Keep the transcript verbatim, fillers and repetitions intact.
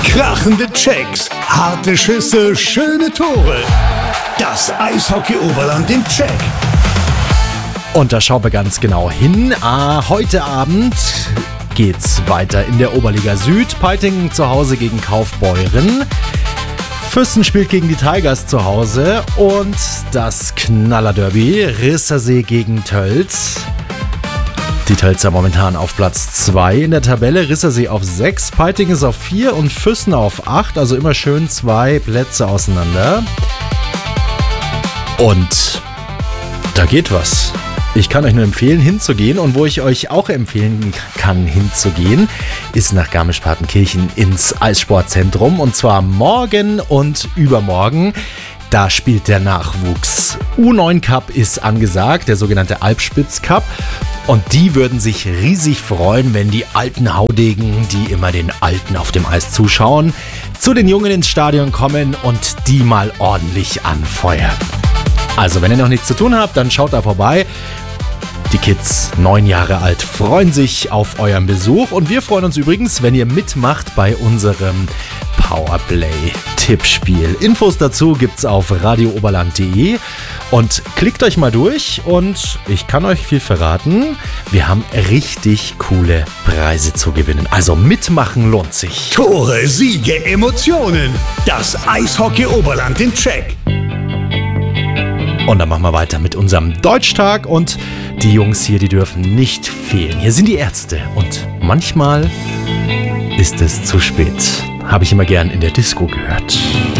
Krachende Checks, harte Schüsse, schöne Tore. Das Eishockey-Oberland im Check. Und da schauen wir ganz genau hin. Ah, heute Abend geht's weiter in der Oberliga Süd. Peiting zu Hause gegen Kaufbeuren. Füssen spielt gegen die Tigers zu Hause. Und das Knallerderby Rissersee gegen Tölz. Die Tölzer momentan auf Platz zwei in der Tabelle, Rissersee auf sechs, Peiting ist auf vier und Füssen auf acht, also immer schön zwei Plätze auseinander. Und da geht was. Ich kann euch nur empfehlen, hinzugehen, und wo ich euch auch empfehlen kann, hinzugehen, ist nach Garmisch-Partenkirchen ins Eissportzentrum, und zwar morgen und übermorgen. Da spielt der Nachwuchs. U neun Cup ist angesagt, der sogenannte Alpspitz Cup. Und die würden sich riesig freuen, wenn die alten Haudegen, die immer den Alten auf dem Eis zuschauen, zu den Jungen ins Stadion kommen und die mal ordentlich anfeuern. Also, wenn ihr noch nichts zu tun habt, dann schaut da vorbei. Die Kids, neun Jahre alt, freuen sich auf euren Besuch. Und wir freuen uns übrigens, wenn ihr mitmacht bei unserem Powerplay-Tippspiel. Infos dazu gibt's auf radio oberland punkt de und klickt euch mal durch, und ich kann euch viel verraten, wir haben richtig coole Preise zu gewinnen. Also mitmachen lohnt sich. Tore, Siege, Emotionen. Das Eishockey-Oberland im Check. Und dann machen wir weiter mit unserem Deutschtag, und die Jungs hier, die dürfen nicht fehlen. Hier sind die Ärzte, und manchmal ist es zu spät. Habe ich immer gern in der Disco gehört.